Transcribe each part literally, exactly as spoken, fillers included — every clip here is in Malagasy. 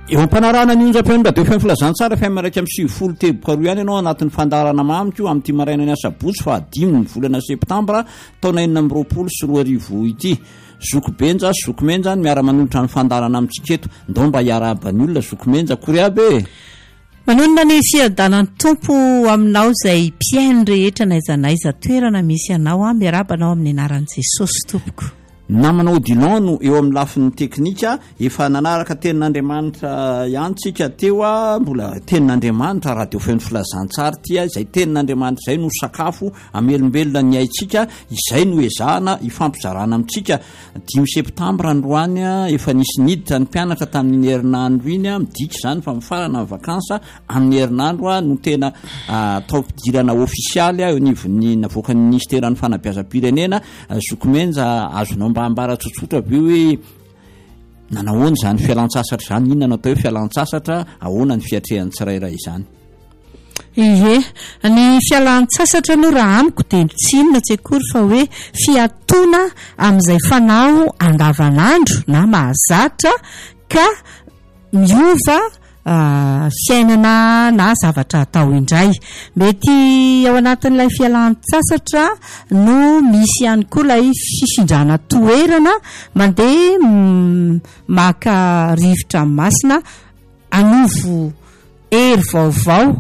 eo ampanarana ny onjam-peo de fem filazantsara femaraika amin'ny sivifolo teboka roa ihany ianao anatin'ny fandarana mamiko amin'ny ty maraina ny asabotsy fa adimy ny volana septambra taona enina amby roapolo sy roa arivo ity. Zokobenja zokomenja ny miara-manolotra ny fandarana amintsika eto ndao mba hiara-abany olona zokomenja kory aby. Manonona ny fiadanan'ny tompo aminao izay mpiaino rehetra naiza naiza toerana misy anao a miarabanao amin'ny anaran'i Jesosy tompoko. Namanao Dilano eo amin'ny lafin'ny teknika efa nanaraka tenin'Andriamanitra ihany tsika teo a mbola tenin'Andriamanitra radio feno filazantsara tia izay tenin'Andriamanitra izay no sakafo amelombelona ny aintsika izay no ezahana ifampizarana amintsika. Dimy septambra androany a efa nisy niditra ny mpianatra tamin'ny herinandro iny a midika izany fa mifarana ny vakansa amin'ny herinandro a no tena atao fidirana ofisialy eo anivon'ny navoaka ny ministeran'ny fanabeazam-pirenena. Zokomenja azonao mba ambara tsotsotra be hoe nanahoana izany fialan-tsasatra izany, inona no atao hoe fialan-tsasatra, ahoana ny fiatrehan'ny tsirairay izany. Ie, ny fialan-tsasatra no raha amiko dia tsy inona tsy akory fa hoe fiatoana amin'izay fanao andavanandro na mahazatra ka miova Uh, fiainana na zavatra atao indray. Mety ao anatin'ilay fialan-tsasatra no misy ihany koa ilay fifindrana toerana mandeha mm, maka rivotra masina anovo hery vaovao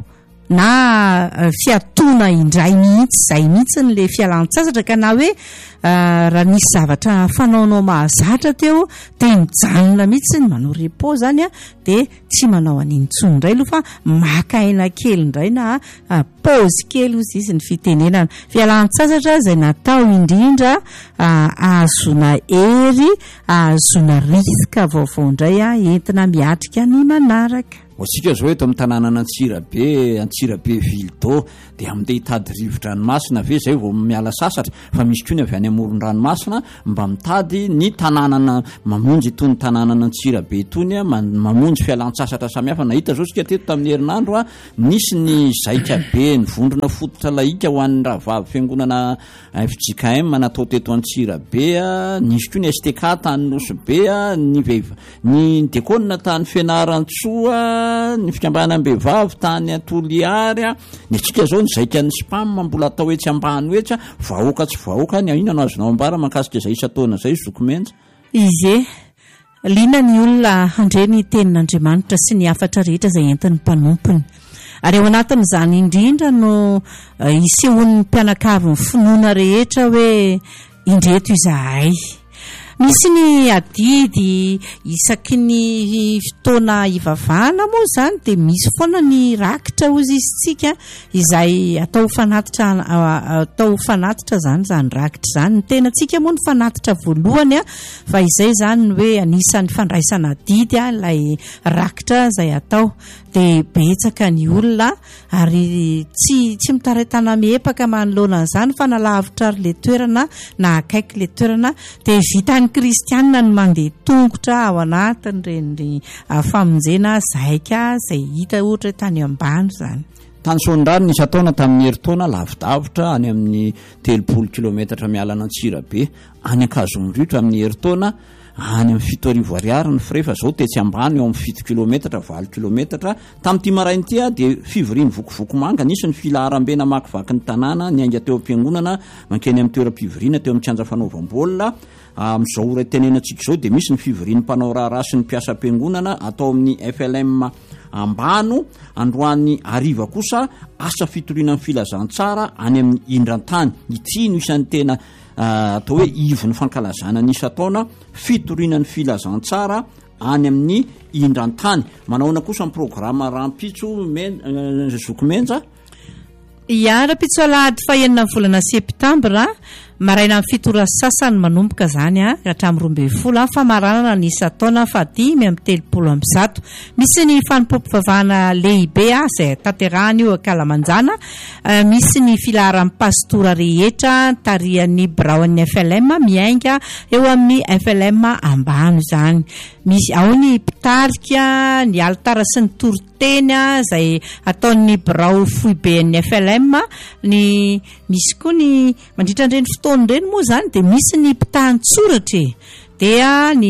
na uh, fiatoana indray mihitsy izay mihitsy n'ilay fialan-tsasatra ka na hoe Uh, raha nisy zavatra fanaonao mahazatra teo dia mijanona mihitsy ny manao repos zany a dia tsy manao an'iny intsony indray aloha fa maka aina kely indray na uh, pause kely ozy izy ny fitenenana. Fialan-tsasatra izay natao indrindra uh, ahazona hery ahazona risika vaovao indray a entina miatrika ny manaraka. Otsika zao eto amin'ny tanàna Antsirabe, Antsirabe Vildo dia amin'ilay hitady rivo-dranomasina ve zay vao miala sasatra fa misy koa ny avy any amoron-dranomasina mba mitady ny tanànana mamonjy itony tanànana Antsirabe itony mamonjy fialan-tsasatra samihafa. Nahita zao sika teto tamin'ny herinandro a nisy ny zaika be ny vondrona fototra laika ho an'ny rahavavy fiangonana F J K M natao teto Antsirabe a, nisy koa ny S T K tany Nosy-be a, ny vehivavy ny dekônina tany Fianarantsoa, ny fikambanam-behivavy tany Toliary a. Ny atsika zao ny zaika ny spam mbola atao etsy ambany oetsy vahoaka tsy vahoaka ny inona no azonao ambara mahakasika izay isa-taona izay Zokomenja. Izy liana ny olona handre ny tenin'Andriamanitra sy ny afatra rehetra izay entin'ny mpanompony ary ao anatin'izany indrindra no uh, isehon'ny mpianakavy ny finoana rehetra hoe indreto izahay. Misy ny adidy isaky ny fotoana ivavahana moa zany dia misy foana ny rakitra ozy isitsika izay atao fanatitra atao fanatitra zany zany rakitra zany. Ny tena tsika moa ny fanatitra voalohany a fa izay zany hoe anisan'ny fandraisana adidy a ilay rakitra izay atao dia betsaka ny olona ary tsy tsy mitaretana miepaka manoloana an'izany fa nalavitra ary le toerana na akaiky le toerana dia vita kristianina no mandeha tongotra ao anatin'ireny famonjena zaika izay hita ohatra tany ambany zany. Tany Sondrano nisy ataona tamin'ny herintaona lavidavitra any amin'ny telopolo kilometatra mialana Antsirabe, any Ankazomritra amin'ny herintaona any amin'ny fito arivo ariary ny frais fa zao tetsy ambany eo amin'ny fito kilometatra valo kilometatra. Tamin'ity marainy ity a dia fivoriany vokovoko manga nisy ny filaharam-be namakivaky ny tanàna ny ainga teo am-piangonana mankeny amin'ny toeram-pivoriana teo amin'ny kianja fanaovam-baolina. Amin'izao ora tenenantsika zao dia misy ny fivoriany mpanao raharaha sy ny mpiasa am-piangonana atao amin'ny F L M Ambano. Androany ariva kosa asa fitoriana amin'ny filazantsara any amin'ny Indrantany. Ity no isan'ny tena atao hoe ivo ny fankalazana ny isa-taona fitoriana ny filazantsara any amin'ny Indrantany. Manaona kosa ny programa rampitso Zokomenja. Ia, rampitso alahady fahenina volana septambra maraina amin'ny fito sasany manomboka zany a hatramin'ny roa ambin'ny folo famaranana ny isa-taona fadimy amin'ny telopolo amby zato. Misy ny fanimpom-pivavahana lehibe a izay tanterahana io Kalamanjana. Uh, misy ny filaharan'ny pastora rehetra tarihan'ny Braon'ny F L M miainga eo amin'ny F L M Ambano zany. Misy ao ny pitarika, ny altara sy ny toroteny izay ataon'ny Brao Foiben'ny F L M. Ny misy koa ny mandritra ireny fotoana ireny moa zany dia misy ny mpitahan-tsoratra dia ny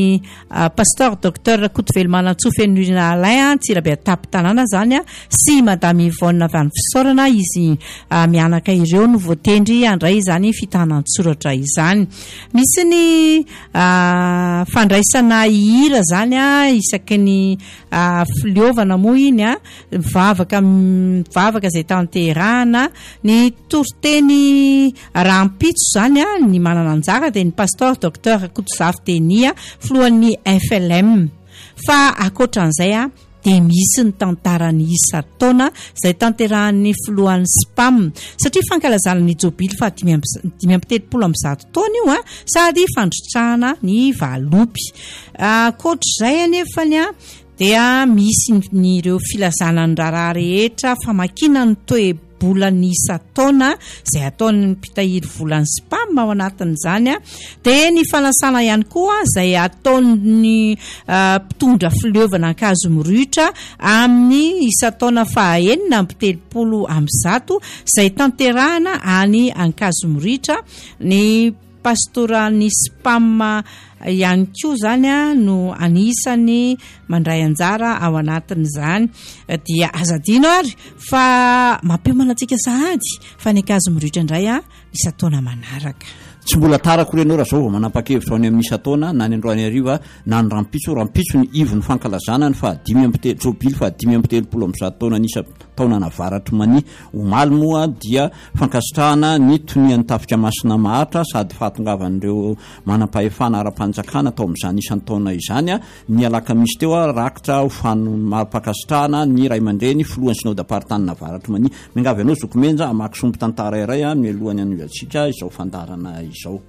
pasteur docteur Kotovelo Manantsofenina Alain Tsirabe Atapo tanàna zany a sy madame Yvonne Van Fisorana izy mianaka ireo no voatendry andray zany fitanan-tsoratra izany. Misy ny fandraisana hira zany a isaky ny filiovana moa iny a mivavaka mivavaka izay tanterahana ny toriteny rampitso zany a ny manana anjara dia ny pasteur docteur Kotovavo Tenia filohan'ny F L M. Fa akoatran'izay a dia misy ny tantarany isa-taona izay tanterahan'ny filohan'ny S P A M satria fankalazana ny jobily fa dimy amby telopolo amby zato taona io a sady fandrotrahana ny valopy. Akoatr'izay anefany a dia misy nyreo filazana ny raharaha rehetra famakina ny toe-bolany isa-taona izay ataon'ny mpitahiry volan'ny S P A M ao anatin'izany a dia ny fanasana ihany koa izay ataon'ny mpitondra fileovana ankazo miritra amin'ny isa-taona fahaenina amby telopolo amby zato izay tanterahana any ankazo miritra. Ny pastoran'ny S P A M ihany koa zany a no anisany mandray anjara ao anatin'izany dia azadino ary fa mampiomana antsika sahady fa ny ankazo miritra indray a isa-taona manaraka. Tsy mbola tarako renao raha zao vao manapa-kevitra any amin'ny isa-taona na ny androany ariva na ny rampitso rampitso ny ivony fankalazana ny fahadimy amby telo jobily fahadimy amby telopolo amby zato taona ny isa-taona navaratry mani omaly moa dia fankasitrahana ny tonian'ny tafika masina mahatra sady fahatongavan'ireo manam-pahefana ara-panjakana atao amin'izany isan'ny taona izany a ny alakamisy teo a rakitra hofano maro-pakasitrahana ny ray aman-dreny filohan'ny synod-aparitany navaratry mani miangavy anao zokomenja amaky somby tantara iray a ny alohany anivatsika izao fandarana izao.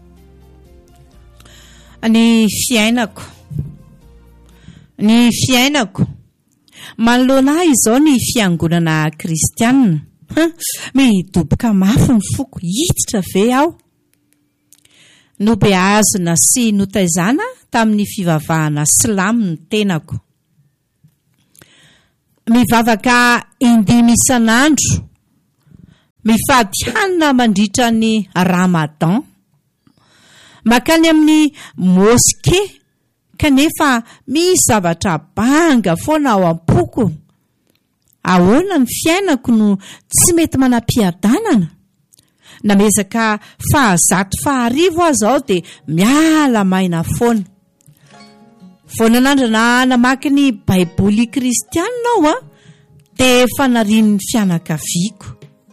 Ny fiainako ny fiainako manoloana izao ny fiangonana kristianina midoboka mafy ny foko hiditra ve aho no beazina sy notaizana tamin'ny fivavahana silamo ny tenako mivavaka indimy isan'andro mifady hanina mandritra ny Ramadan makany amin'ny moske kanefa misy zavatra banga foana ao am-poko. Ahoana ny fiainako no tsy mety manam-piadanana namezaka fahazato faharivo aho zao dia miala maina foana foana nandrana namaky ny baiboly kristianina a dia efa narian'ny fianakaviako.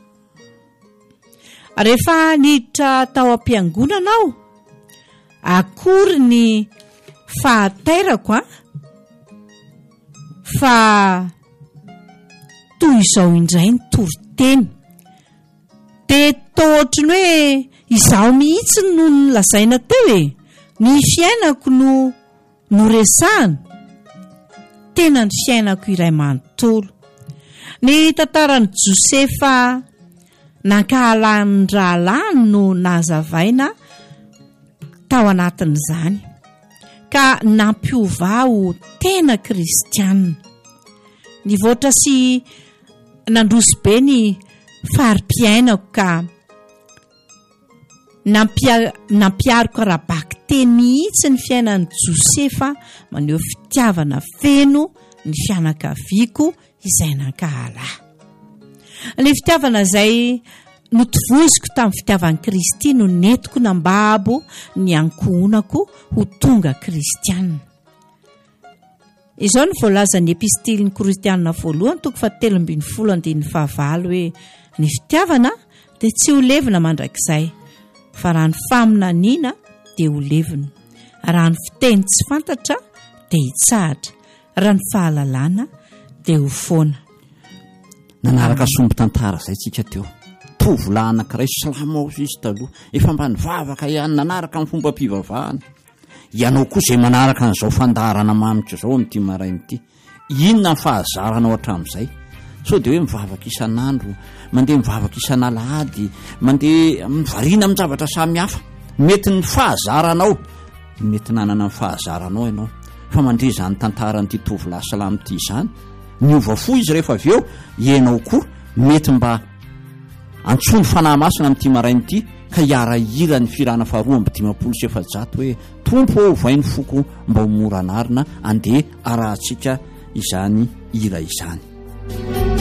Rehefa niditra tao am-piangonana aho akory ny fahatairako a fa toy izao indray ny toriteny dia tohatra ny hoe izaho mihitsy no nolazaina teo e ny fiainako no noresahana tena ny fiainako iray manontolo. Ny tantaran'i Josefa nankahalan'ny rahalahy no nazavaina tao anatin'izany ka nampiovao tena kristianina. Nivoatra sy nandroso be ny fari-piainako ka nampia, nampiariko rabaky teny mihitsy ny fiainan'i Josefa maneho fitiavana feno ny fianakaviako izay nankahalahy. Ny fitiavana izay notovoziko tamin'ny fitiavan'i Kristy no netiko nambabo ny ankohonako ho tonga kristianina. Izao ny voalazan'ny epistiliny Korinthiana voalohany toko fahatelo ambin'ny folo andininy fahavalo hoe ny fitiavana dia tsy ho levina mandrakizay fa raha ny faminaniana dia ho levina, raha ny fiteny tsy fantatra dia hitsahatra, raha ny fahalalana dia ho foana. Nanaraka somby tantara zay tsika teo. Tovolahy anankiray silamo izy taloha efa mba nivavaka ihany nanaraka amin'ny fomba mpivavahana. Ianao koa izay manaraka an'izao fandarana mamitra izao amin'ity maraina ity. Inona ny fahazaranao hatramin'izay? So dia hoe mivavaka isan'andro, mandeha mivavaka isan'alahady, mandeha mivariana amin'ny zavatra samihafa. Mety ny fahazaranao, mety nanana ny fahazaranao ianao. Fa mandre izany tantaran'ity tovolahy silamo ity izany, niova fo izy rehefa avy eo, ianao koa mety mba antsony fanahy masina amin'ity marain'ity ka hiara hira ny firana faharoa amby dimapolo sy efajato hoe tompo ao vainy foko mba ho mora anarina andeha arahantsika izany hira izany.